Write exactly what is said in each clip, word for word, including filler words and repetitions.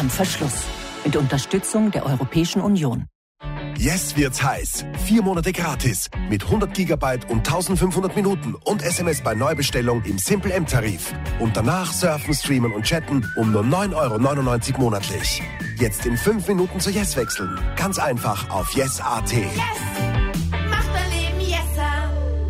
Schrammverschluss. Mit Unterstützung der Europäischen Union. Jetzt wird's heiß. Vier Monate gratis. Mit hundert Gigabyte und eintausendfünfhundert Minuten und S M S bei Neubestellung im Simple M-Tarif. Und danach surfen, streamen und chatten um nur neun Euro neunundneunzig monatlich. Jetzt in fünf Minuten zu Yes wechseln. Ganz einfach auf yes punkt a t. Yes! Macht dein Leben Yesser!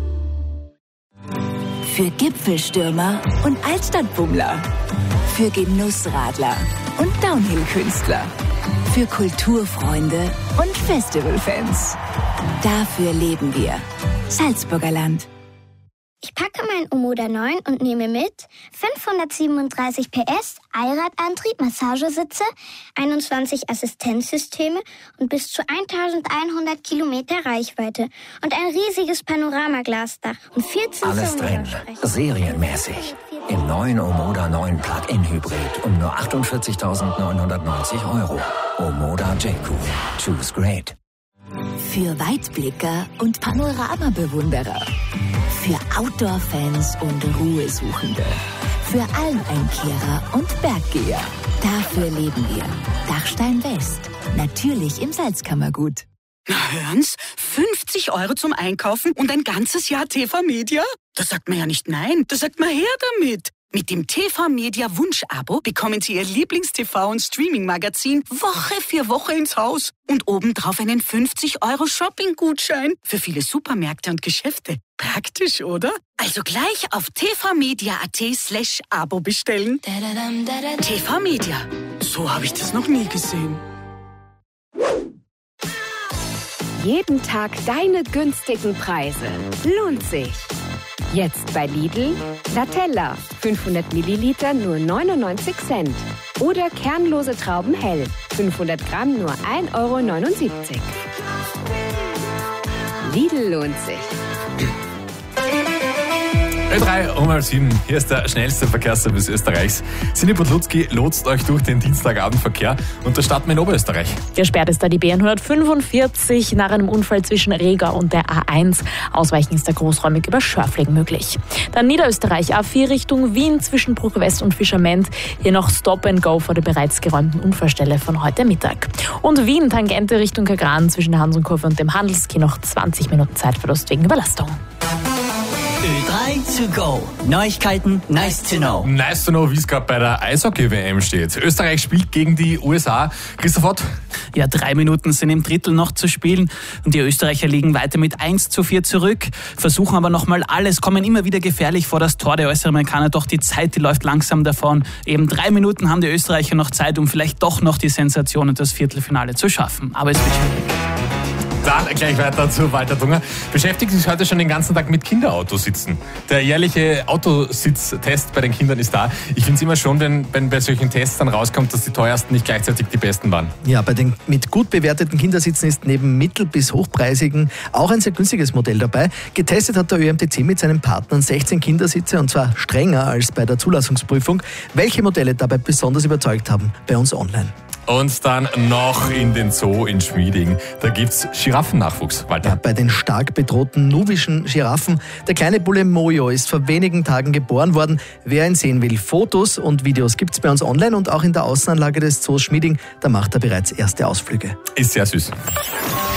Für Gipfelstürmer und Altstadtbummler. Für Genussradler und Downhill-Künstler. Für Kulturfreunde und Festivalfans. Dafür leben wir. Salzburger Land. Ich packe mein Omoda neun und nehme mit fünfhundertsiebenunddreißig P S, Allradantrieb, Massagesitze, einundzwanzig Assistenzsysteme und bis zu eintausendeinhundert Kilometer Reichweite und ein riesiges Panoramaglasdach und vierzehn Alles drin, serienmäßig. Im neuen Omoda neun Plug-in Hybrid um nur achtundvierzigtausendneunhundertneunzig Euro. Omoda J-Cool. Choose great. Für Weitblicker und Panoramabewunderer. Für Outdoor-Fans und Ruhesuchende. Für Almeinkehrer und Berggeher. Dafür leben wir. Dachstein West. Natürlich im Salzkammergut. Na hören's, fünfzig Euro zum Einkaufen und ein ganzes Jahr T V-Media? Da sagt man ja nicht nein, da sagt man her damit. Mit dem T V-Media Wunsch-Abo bekommen Sie Ihr Lieblings-T V- und Streaming-Magazin Woche für Woche ins Haus. Und obendrauf einen fünfzig Euro Shopping-Gutschein für viele Supermärkte und Geschäfte. Praktisch, oder? Also gleich auf tvmedia.at slash Abo bestellen. T V-Media. So habe ich das noch nie gesehen. Jeden Tag deine günstigen Preise. Lohnt sich. Jetzt bei Lidl, Latella, fünfhundert Milliliter nur neunundneunzig Cent. Oder kernlose Trauben hell, fünfhundert Gramm nur ein Euro neunundsiebzig. Lidl lohnt sich. Ö drei um halb sieben. Hier ist der schnellste Verkehrsservice Österreichs. Sini Podlutski lotst euch durch den Dienstagabendverkehr und da starten wir in Oberösterreich. Gesperrt ist da die B N hundertfünfundvierzig nach einem Unfall zwischen Rega und der A eins. Ausweichen ist da großräumig über Schörfling möglich. Dann Niederösterreich A vier Richtung Wien zwischen Bruck West und Fischerment. Hier noch Stop and Go vor der bereits geräumten Unfallstelle von heute Mittag. Und Wien Tangente Richtung Kagran zwischen der Hansenkurve und dem Handelski noch zwanzig Minuten Zeitverlust wegen Überlastung. Ö drei to go. Neuigkeiten, nice to know. Nice to know, wie es gerade bei der Eishockey-W M steht. Österreich spielt gegen die U S A. Christoph Ott? Ja, drei Minuten sind im Drittel noch zu spielen und die Österreicher liegen weiter mit eins zu vier zurück, versuchen aber nochmal alles, kommen immer wieder gefährlich vor das Tor der Österreicher, doch die Zeit, die läuft langsam davon. Eben drei Minuten haben die Österreicher noch Zeit, um vielleicht doch noch die Sensation und das Viertelfinale zu schaffen. Aber es wird schwierig. Dann gleich weiter zu Walter Dunger. Beschäftigt sich heute schon den ganzen Tag mit Kinderautositzen. Der jährliche Autositztest bei den Kindern ist da. Ich finde es immer schon, wenn, wenn bei solchen Tests dann rauskommt, dass die teuersten nicht gleichzeitig die besten waren. Ja, bei den mit gut bewerteten Kindersitzen ist neben mittel- bis hochpreisigen auch ein sehr günstiges Modell dabei. Getestet hat der Ö M T C mit seinen Partnern sechzehn Kindersitze und zwar strenger als bei der Zulassungsprüfung. Welche Modelle dabei besonders überzeugt haben, bei uns online. Und dann noch in den Zoo in Schmieding. Da gibt's Giraffennachwuchs. Walter. Ja, bei den stark bedrohten nubischen Giraffen. Der kleine Bulle Mojo ist vor wenigen Tagen geboren worden. Wer ihn sehen will, Fotos und Videos gibt's bei uns online und auch in der Außenanlage des Zoos Schmieding. Da macht er bereits erste Ausflüge. Ist sehr süß.